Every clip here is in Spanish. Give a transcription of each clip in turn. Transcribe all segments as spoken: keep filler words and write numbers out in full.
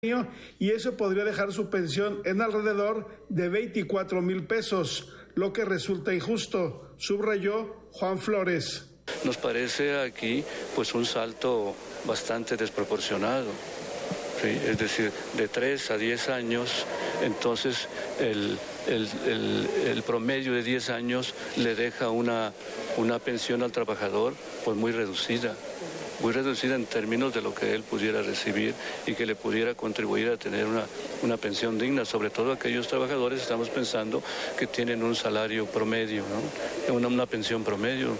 y eso podría dejar su pensión en alrededor de veinticuatro mil pesos, lo que resulta injusto, subrayó Juan Flores. Nos parece aquí pues un salto bastante desproporcionado. Sí, es decir, de tres a diez años, entonces el, el, el, el promedio de diez años le deja una, una pensión al trabajador pues muy reducida, muy reducida en términos de lo que él pudiera recibir y que le pudiera contribuir a tener una, una pensión digna, sobre todo aquellos trabajadores, estamos pensando, que tienen un salario promedio, ¿no? una, una pensión promedio,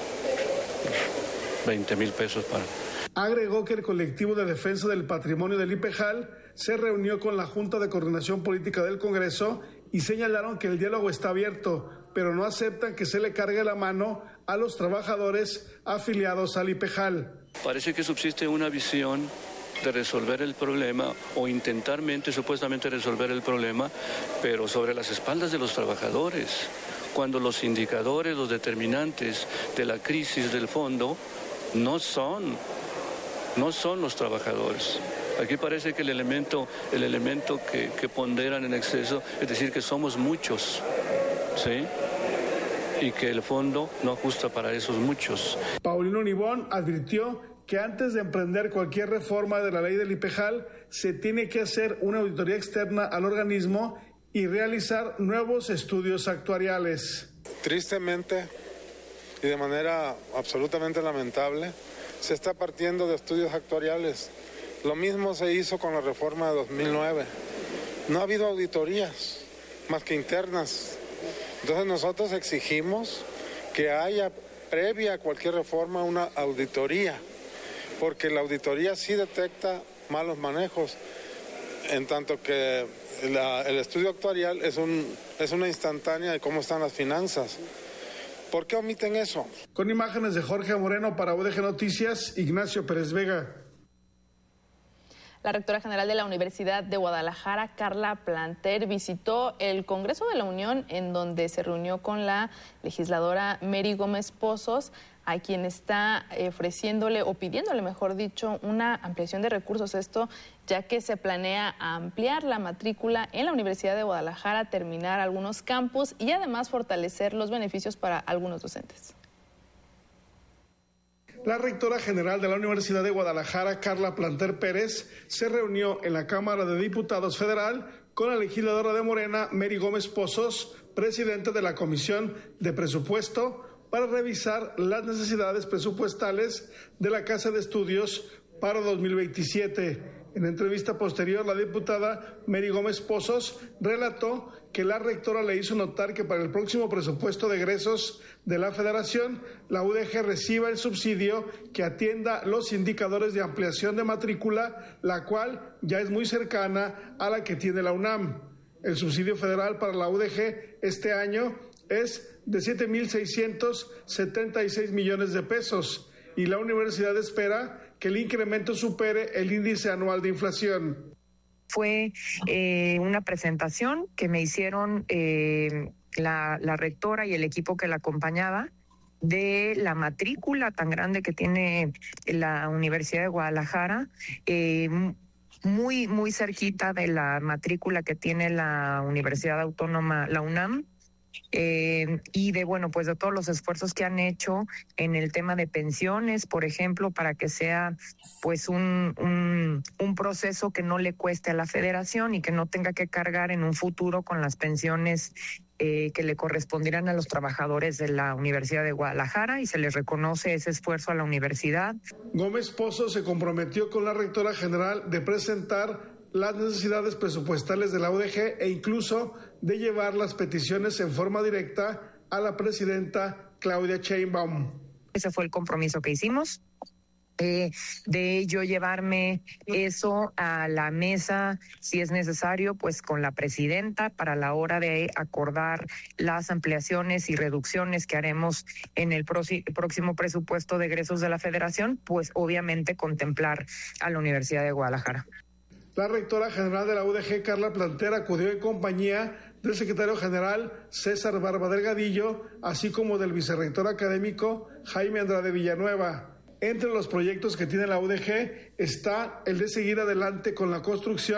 veinte mil pesos para... Agregó que el colectivo de defensa del patrimonio del IPEJAL se reunió con la Junta de Coordinación Política del Congreso y señalaron que el diálogo está abierto, pero no aceptan que se le cargue la mano a los trabajadores afiliados al IPEJAL. Parece que subsiste una visión de resolver el problema o intentarmente, supuestamente resolver el problema, pero sobre las espaldas de los trabajadores, cuando los indicadores, los determinantes de la crisis del fondo no son No son los trabajadores. Aquí parece que el elemento, el elemento que, que ponderan en exceso es decir que somos muchos, ¿sí? Y que el fondo no ajusta para esos muchos. Paulino Nibón advirtió que antes de emprender cualquier reforma de la ley del IPEJAL se tiene que hacer una auditoría externa al organismo y realizar nuevos estudios actuariales. Tristemente y de manera absolutamente lamentable, se está partiendo de estudios actuariales. Lo mismo se hizo con la reforma de dos mil nueve. No ha habido auditorías, más que internas. Entonces nosotros exigimos que haya, previa a cualquier reforma, una auditoría, porque la auditoría sí detecta malos manejos, en tanto que la, el estudio actuarial es, un, es una instantánea de cómo están las finanzas. ¿Por qué omiten eso? Con imágenes de Jorge Moreno para U D G Noticias, Ignacio Pérez Vega. La rectora general de la Universidad de Guadalajara, Carla Planter, visitó el Congreso de la Unión, en donde se reunió con la legisladora Mary Gómez Pozos, a quien está ofreciéndole o pidiéndole, mejor dicho, una ampliación de recursos. Esto ya que se planea ampliar la matrícula en la Universidad de Guadalajara, terminar algunos campus y además fortalecer los beneficios para algunos docentes. La rectora general de la Universidad de Guadalajara, Carla Planter Pérez, se reunió en la Cámara de Diputados Federal con la legisladora de Morena, Mary Gómez Pozos, presidenta de la Comisión de Presupuesto, para revisar las necesidades presupuestales de la Casa de Estudios para dos mil veintisiete. En entrevista posterior, la diputada Mary Gómez Pozos relató que la rectora le hizo notar que para el próximo presupuesto de egresos de la Federación, la U D G reciba el subsidio que atienda los indicadores de ampliación de matrícula, la cual ya es muy cercana a la que tiene la UNAM. El subsidio federal para la U D G este año es de siete mil seiscientos setenta y seis millones de pesos y la universidad espera que el incremento supere el índice anual de inflación. Fue eh, una presentación que me hicieron eh, la, la rectora y el equipo que la acompañaba de la matrícula tan grande que tiene la Universidad de Guadalajara, eh, muy, muy cerquita de la matrícula que tiene la Universidad Autónoma, la UNAM. Eh, y de bueno pues de todos los esfuerzos que han hecho en el tema de pensiones, por ejemplo, para que sea pues un, un, un proceso que no le cueste a la federación y que no tenga que cargar en un futuro con las pensiones eh, que le correspondirán a los trabajadores de la Universidad de Guadalajara, y se les reconoce ese esfuerzo a la universidad. Gómez Pozos se comprometió con la rectora general de presentar las necesidades presupuestales de la U D G e incluso de llevar las peticiones en forma directa a la presidenta Claudia Sheinbaum. Ese fue el compromiso que hicimos, eh, de yo llevarme eso a la mesa, si es necesario, pues con la presidenta para la hora de acordar las ampliaciones y reducciones que haremos en el próximo presupuesto de egresos de la Federación, pues obviamente contemplar a la Universidad de Guadalajara. La rectora general de la U D G, Carla Planter, acudió en compañía del secretario general César Barba Delgadillo, así como del vicerrector académico Jaime Andrade Villanueva. Entre los proyectos que tiene la U D G está el de seguir adelante con la construcción